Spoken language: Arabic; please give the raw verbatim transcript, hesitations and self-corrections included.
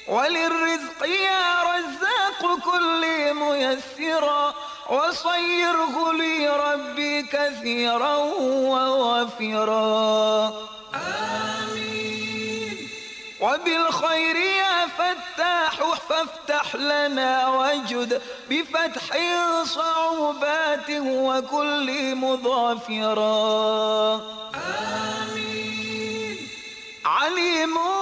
وللرزق يا رزاق كل ميسرا وصيره لي ربي كثيرا ووافرا آمين. وبالخير يا فتاح فافتح لنا وجد بفتح صعوبات وكل مظافرا آمين. عليم